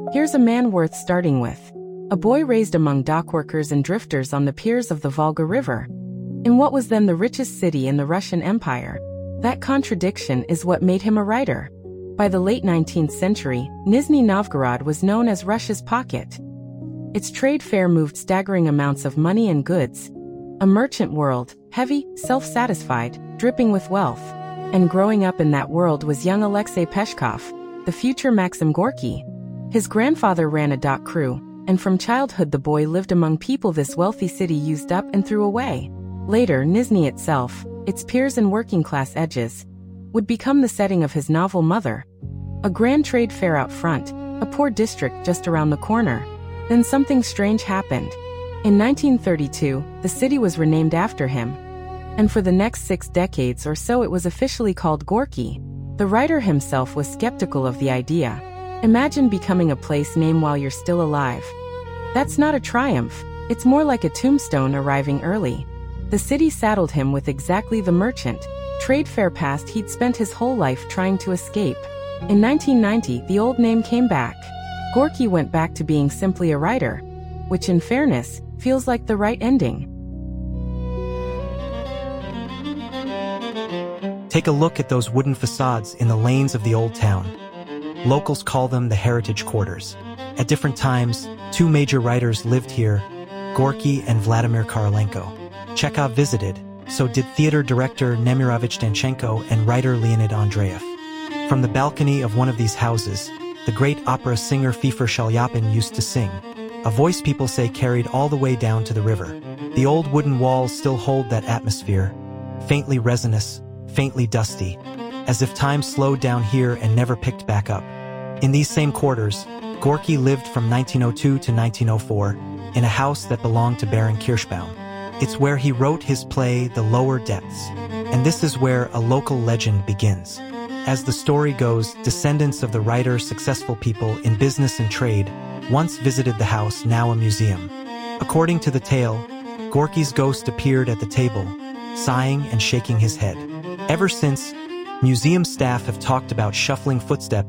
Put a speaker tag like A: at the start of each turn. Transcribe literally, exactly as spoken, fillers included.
A: Here's a man worth starting with. A boy raised among dockworkers and drifters on the piers of the Volga River, in what was then the richest city in the Russian Empire. That contradiction is what made him a writer. By the late nineteenth century, Nizhny Novgorod was known as Russia's pocket. Its trade fair moved staggering amounts of money and goods. A merchant world, heavy, self-satisfied, dripping with wealth. And growing up in that world was young Alexei Peshkov, the future Maxim Gorky. His grandfather ran a dock crew, and from childhood the boy lived among people this wealthy city used up and threw away. Later, Nizhny itself, its piers and working-class edges, would become the setting of his novel Mother. A grand trade fair out front, a poor district just around the corner. Then something strange happened. In nineteen thirty-two, the city was renamed after him, and for the next six decades or so it was officially called Gorky. The writer himself was skeptical of the idea. Imagine becoming a place name while you're still alive. That's not a triumph, it's more like a tombstone arriving early. The city saddled him with exactly the merchant, trade fair past he'd spent his whole life trying to escape. In nineteen ninety, the old name came back. Gorky went back to being simply a writer, which in fairness, feels like the right ending.
B: Take a look at those wooden facades in the lanes of the old town. Locals call them the Heritage Quarters. At different times, two major writers lived here, Gorky and Vladimir Korolenko. Chekhov visited, so did theater director Nemirovich Danchenko and writer Leonid Andreev. From the balcony of one of these houses, the great opera singer Feofor Shalyapin used to sing, a voice people say carried all the way down to the river. The old wooden walls still hold that atmosphere, faintly resinous, faintly dusty, as if time slowed down here and never picked back up. In these same quarters, Gorky lived from nineteen oh two to nineteen oh four in a house that belonged to Baron Kirschbaum. It's where he wrote his play The Lower Depths, and this is where a local legend begins. As the story goes, descendants of the writer's successful people in business and trade once visited the house, now a museum. According to the tale, Gorky's ghost appeared at the table, sighing and shaking his head. Ever since, museum staff have talked about shuffling footsteps